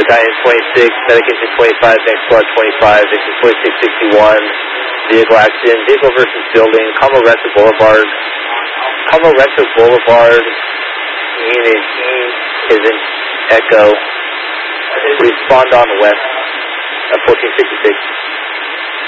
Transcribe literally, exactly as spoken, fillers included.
Cheyenne twenty-six, medication twenty-five, next squad twenty-five, victim twenty-six sixty-one, vehicle accident, vehicle versus building, Combo Rector Boulevard, Combo Rector Boulevard, unit E is in Echo, respond on west at fourteen sixty-six.